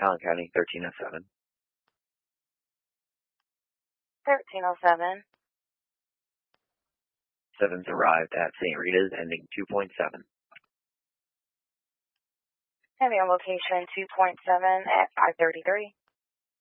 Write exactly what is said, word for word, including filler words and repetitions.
Allen County, thirteen oh seven. thirteen oh seven. Seven's arrived at Saint Rita's, ending two point seven. Heavy on location two point seven at five thirty-three.